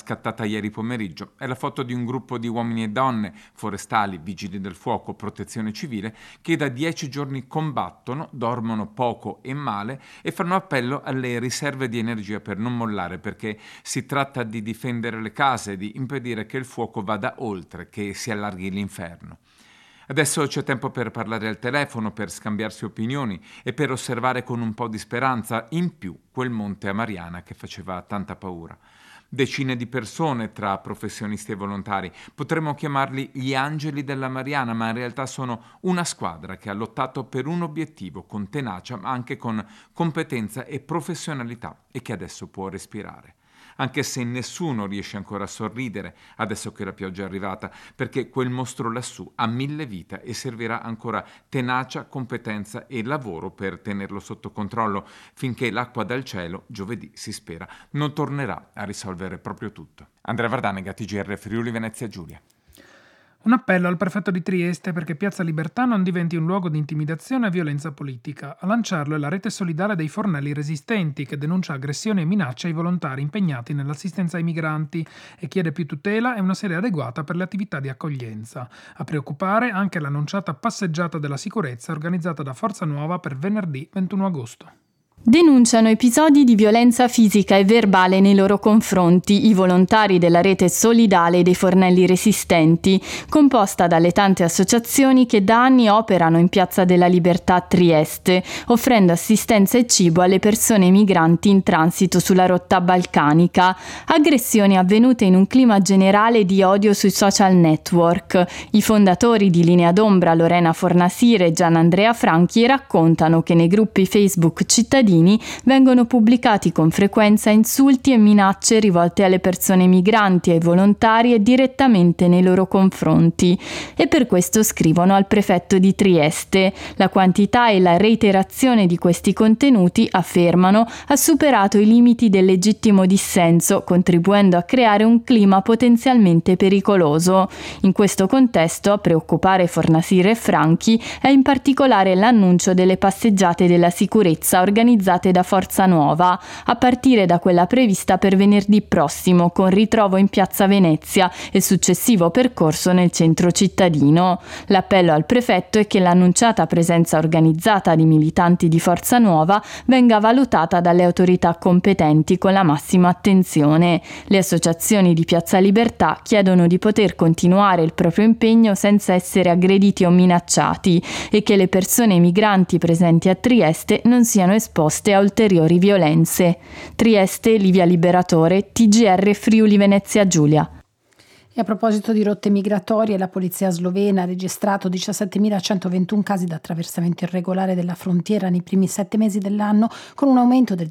scattata ieri pomeriggio. È la foto di un gruppo di uomini e donne, forestali, vigili del fuoco, protezione civile, che da 10 giorni combattono, dormono poco e male e fanno appello alle riserve di energia per non mollare, perché si tratta di difendere le case, di impedire che il fuoco vada oltre, che si allarghi l'inferno. Adesso c'è tempo per parlare al telefono, per scambiarsi opinioni e per osservare con un po' di speranza in più quel monte a Mariana che faceva tanta paura. Decine di persone tra professionisti e volontari. Potremmo chiamarli gli angeli della Mariana, ma in realtà sono una squadra che ha lottato per un obiettivo con tenacia, ma anche con competenza e professionalità e che adesso può respirare. Anche se nessuno riesce ancora a sorridere adesso che la pioggia è arrivata, perché quel mostro lassù ha 1000 vite e servirà ancora tenacia, competenza e lavoro per tenerlo sotto controllo, finché l'acqua dal cielo, giovedì si spera, non tornerà a risolvere proprio tutto. Andrea Vardanega, TGR Friuli Venezia Giulia. Un appello al prefetto di Trieste perché Piazza Libertà non diventi un luogo di intimidazione e violenza politica. A lanciarlo è la rete solidale dei Fornelli Resistenti, che denuncia aggressioni e minacce ai volontari impegnati nell'assistenza ai migranti e chiede più tutela e una sede adeguata per le attività di accoglienza. A preoccupare anche l'annunciata passeggiata della sicurezza organizzata da Forza Nuova per venerdì 21 agosto. Denunciano episodi di violenza fisica e verbale nei loro confronti i volontari della rete solidale dei Fornelli Resistenti, composta dalle tante associazioni che da anni operano in Piazza della Libertà a Trieste, offrendo assistenza e cibo alle persone migranti in transito sulla rotta balcanica. Aggressioni avvenute in un clima generale di odio sui social network. I fondatori di Linea d'Ombra, Lorena Fornasire e Gianandrea Franchi, raccontano che nei gruppi Facebook cittadini vengono pubblicati con frequenza insulti e minacce rivolte alle persone migranti e ai volontari e direttamente nei loro confronti. E per questo scrivono al prefetto di Trieste. La quantità e la reiterazione di questi contenuti, affermano, ha superato i limiti del legittimo dissenso, contribuendo a creare un clima potenzialmente pericoloso. In questo contesto, a preoccupare Fornasire e Franchi è in particolare l'annuncio delle passeggiate della sicurezza organizzate da Forza Nuova, a partire da quella prevista per venerdì prossimo, con ritrovo in Piazza Venezia e successivo percorso nel centro cittadino. L'appello al prefetto è che l'annunciata presenza organizzata di militanti di Forza Nuova venga valutata dalle autorità competenti con la massima attenzione. Le associazioni di Piazza Libertà chiedono di poter continuare il proprio impegno senza essere aggrediti o minacciati e che le persone migranti presenti a Trieste non siano esposte a ulteriori violenze. Trieste, Livia Liberatore, TGR Friuli Venezia Giulia. E a proposito di rotte migratorie, la polizia slovena ha registrato 17.121 casi di attraversamento irregolare della frontiera nei primi 7 mesi dell'anno, con un aumento del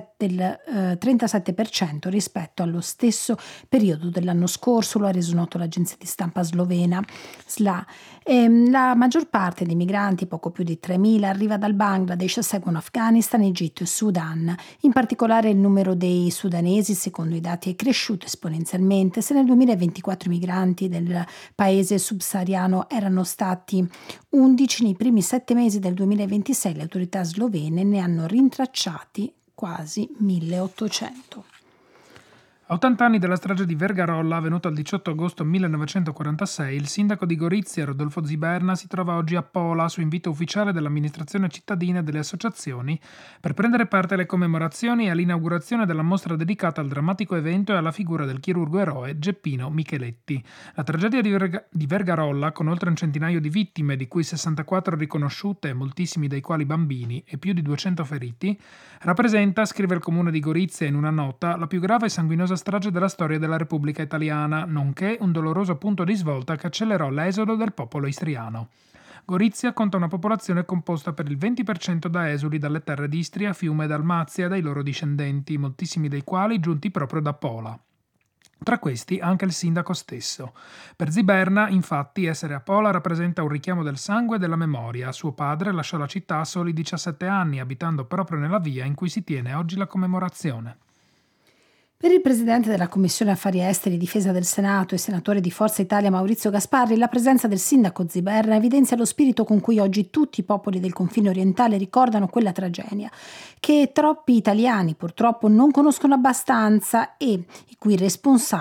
37% rispetto allo stesso periodo dell'anno scorso, lo ha reso noto l'agenzia di stampa slovena SLA. La maggior parte dei migranti, poco più di 3.000, arriva dal Bangladesh, seguono Afghanistan, Egitto e Sudan. In particolare il numero dei sudanesi, secondo i dati, è cresciuto esponenzialmente. Se nel 2024 i migranti del paese subsahariano erano stati 11, nei primi 7 mesi del 2026 le autorità slovene ne hanno rintracciati quasi 1.800. A 80 anni dalla strage di Vergarolla, avvenuta il 18 agosto 1946, il sindaco di Gorizia, Rodolfo Ziberna, si trova oggi a Pola su invito ufficiale dell'amministrazione cittadina e delle associazioni per prendere parte alle commemorazioni e all'inaugurazione della mostra dedicata al drammatico evento e alla figura del chirurgo eroe Geppino Micheletti. La tragedia di Vergarolla, con oltre un centinaio di vittime, di cui 64 riconosciute, moltissimi dei quali bambini, e più di 200 feriti, rappresenta, scrive il comune di Gorizia in una nota, la più grave e sanguinosa strage della storia della Repubblica Italiana, nonché un doloroso punto di svolta che accelerò l'esodo del popolo istriano. Gorizia conta una popolazione composta per il 20% da esuli dalle terre di Istria, Fiume e Dalmazia e dai loro discendenti, moltissimi dei quali giunti proprio da Pola. Tra questi anche il sindaco stesso. Per Ziberna, infatti, essere a Pola rappresenta un richiamo del sangue e della memoria. Suo padre lasciò la città a soli 17 anni, abitando proprio nella via in cui si tiene oggi la commemorazione. Per il presidente della Commissione Affari Esteri e Difesa del Senato e senatore di Forza Italia Maurizio Gasparri, la presenza del sindaco Ziberna evidenzia lo spirito con cui oggi tutti i popoli del confine orientale ricordano quella tragedia, che troppi italiani purtroppo non conoscono abbastanza e i cui responsabili